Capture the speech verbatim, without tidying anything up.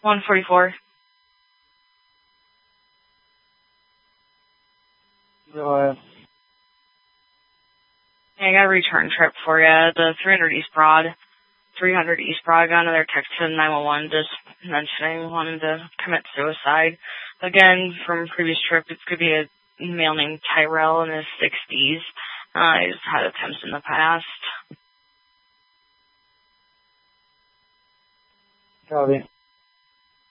one forty-four. Go ahead. Yeah, I got a return trip for you. The three hundred East Broad. three hundred East Broad. I got another text to nine one one just mentioning wanting to commit suicide. Again, from previous trip, it could be a male named Tyrell in his sixties. Uh, he's had attempts in the past. Copy.